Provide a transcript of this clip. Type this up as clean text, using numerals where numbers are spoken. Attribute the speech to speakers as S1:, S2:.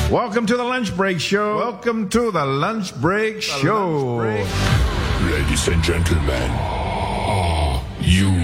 S1: Welcome to the Lunch Break Show. Welcome to the Lunch Break Show.
S2: Ladies and gentlemen, are you